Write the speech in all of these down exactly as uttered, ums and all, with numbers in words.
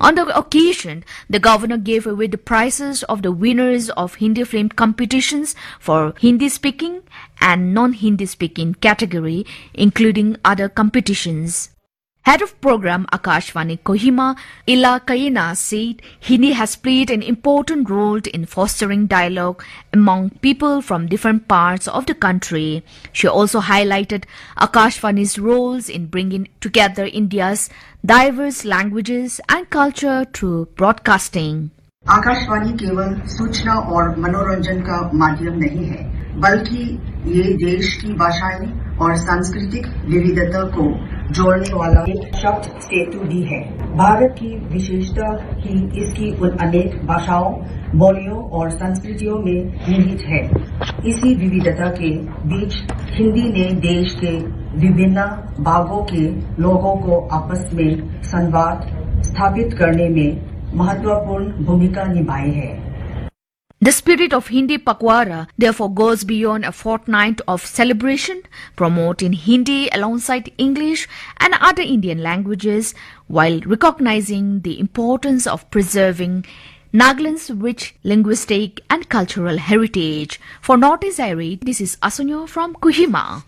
On the occasion, the governor gave away the prizes of the winners of Hindi film competitions for Hindi-speaking and non-Hindi-speaking category, including other competitions. Head of Program Akashvani Kohima, Ila Kaina said Hindi has played an important role in fostering dialogue among people from different parts of the country. She also highlighted Akashvani's roles in bringing together India's diverse languages and culture through broadcasting. Akashvani केवल सूचना और मनोरंजन का माध्यम नहीं है, बल्कि ये देश की भाषाएं और सांस्कृतिक विविधता को जोड़ने वाला एक शब्द सेतु भी है। भारत की विशेषता ही इसकी उन अनेक भाषाओं, बोलियों और संस्कृतियों में निहित है। इसी विविधता के बीच हिंदी ने देश के विभिन्न भागों के लोगों को आपस में संवाद स्थापित करने में महत्वपूर्ण भूमिका निभाई है। The spirit of Hindi Pakwara therefore goes beyond a fortnight of celebration, promoting Hindi alongside English and other Indian languages, while recognizing the importance of preserving Nagaland's rich linguistic and cultural heritage. For Northeast Diary, this is Asunyo from Kohima.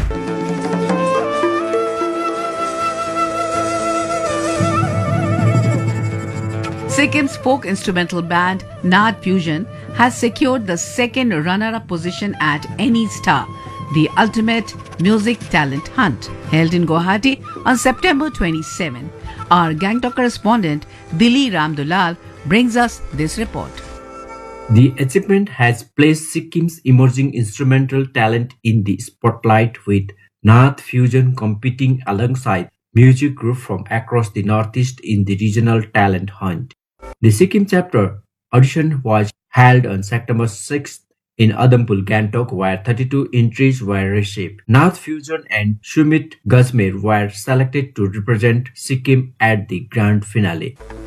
Sikkim's folk instrumental band Naad Fusion has secured the second runner-up position at Any Star, the ultimate music talent hunt, held in Guwahati on September twenty-seventh. Our Gangtok correspondent Dili Ramdulal brings us this report. The achievement has placed Sikkim's emerging instrumental talent in the spotlight, with Naad Fusion competing alongside music groups from across the Northeast in the regional talent hunt. The Sikkim chapter audition was held on September sixth in Adampul, Gangtok, where thirty-two entries were received. Naad Fusion and Shumit Gazmir were selected to represent Sikkim at the grand finale.